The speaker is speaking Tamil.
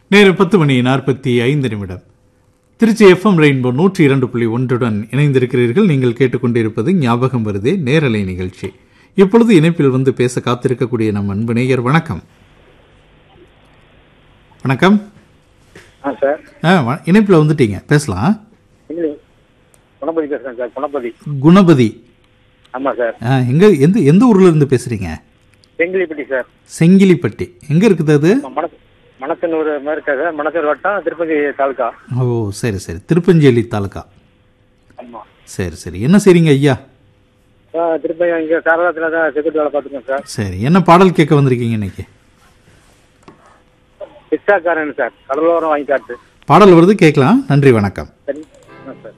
நேரம் 10:45. திருச்சி FM ரெயின்போ 102.1 இணைந்திருக்கிறீர்கள். நீங்கள் கேட்டுக்கொண்டிருப்பது ஞாபகம் வருதே நேரலை நிகழ்ச்சி. இப்பொழுது இணைப்பில் வந்து பேச காத்திருக்கக்கூடிய நம் அன்பு நேயர். வணக்கம். வணக்கம் சார். இணைப்பில் வந்துட்டீங்க, பேசலாம். குணபதி பேசுறேன் சார். குணபதி. ஆமா சார். எந்த ஊர்ல இருந்து பேசுறீங்க? செங்கிலிப்பட்டி சார். செங்கிலிப்பட்டி எங்க இருக்குது அது? மணச்சனூர் இருக்கா சார். மணச்சனூர் வட்டம், திருப்பஞ்சேரி தாலுக்கா. ஓ, சரி சரி, திருப்பஞ்சேரி தாலுக்கா. ஆமா. சரி சரி, என்ன செய்றீங்க ஐயா? திருப்பதி இங்க சாரதாத்துல தான் செக்யூரிட்டி வேலை பார்த்துக்கேன் சார். சரி, என்ன பாடல் கேட்க வந்திருக்கீங்க இன்னைக்கு? பிச்சாக்காரன் சார், கடலோரம் வாங்கி காட்டு பாடல் வருது, கேட்கலாம். நன்றி, வணக்கம். சரி சார்.